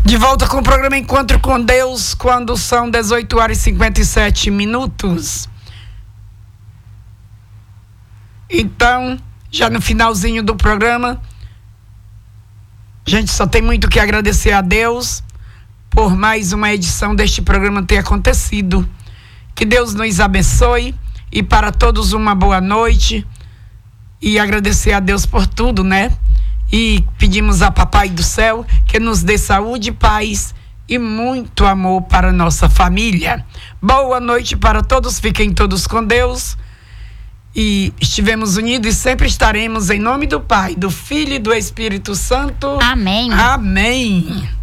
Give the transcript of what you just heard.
De volta com o programa Encontro com Deus, quando são 18 horas e 57 minutos. Então, já no finalzinho do programa, a gente só tem muito que agradecer a Deus por mais uma edição deste programa ter acontecido. Que Deus nos abençoe e para todos uma boa noite. E agradecer a Deus por tudo, né? E pedimos a Papai do Céu que nos dê saúde, paz e muito amor para a nossa família. Boa noite para todos, fiquem todos com Deus. E estivemos unidos e sempre estaremos em nome do Pai, do Filho e do Espírito Santo. Amém. Amém.